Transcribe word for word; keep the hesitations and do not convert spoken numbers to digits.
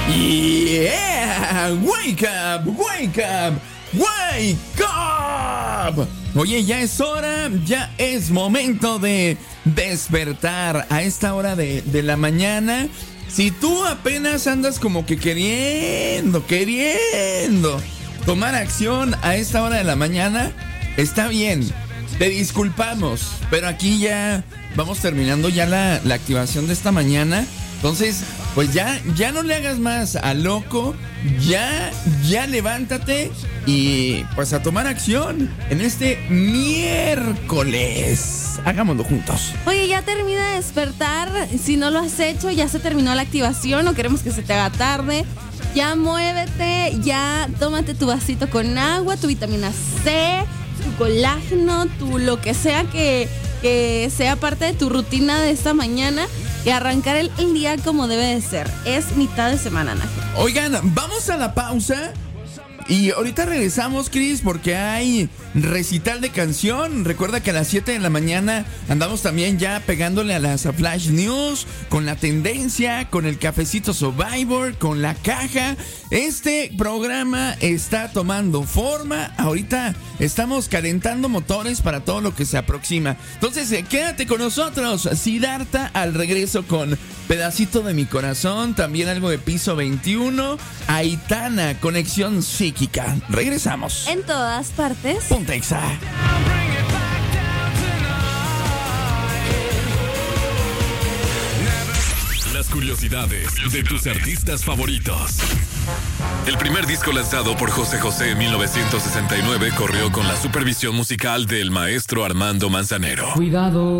Yeah, wake up, wake up, wake up. Oye, ya es hora, ya es momento de despertar a esta hora de, de la mañana. Si tú apenas andas como que queriendo, queriendo tomar acción a esta hora de la mañana, está bien, te disculpamos, pero aquí ya vamos terminando ya la, la activación de esta mañana. Entonces, pues ya, ya no le hagas más a loco, ya, ya levántate y pues a tomar acción en este miércoles. Hagámoslo juntos. Oye, ya termina de despertar. Si no lo has hecho, ya se terminó la activación. No queremos que se te haga tarde. Ya muévete, ya tómate tu vasito con agua, tu vitamina C, tu colágeno, tu lo que sea que, que sea parte de tu rutina de esta mañana. Y arrancar el, el día como debe de ser. Es mitad de semana, Nájera. Oigan, vamos a la pausa. Y ahorita regresamos, Cris, porque hay recital de canción. Recuerda que a las siete de la mañana andamos también ya pegándole a las Flash News, con la tendencia, con el cafecito Survivor, con la caja. Este programa está tomando forma. Ahorita estamos calentando motores para todo lo que se aproxima. Entonces, eh, quédate con nosotros. Siddhartha al regreso con Pedacito de mi Corazón. También algo de Piso veintiuno. Aitana, Conexión Psíquica. Regresamos. En todas partes. Ponte Exa. Las curiosidades de tus artistas favoritos. El primer disco lanzado por José José en mil novecientos sesenta y nueve corrió con la supervisión musical del maestro Armando Manzanero. Cuidado.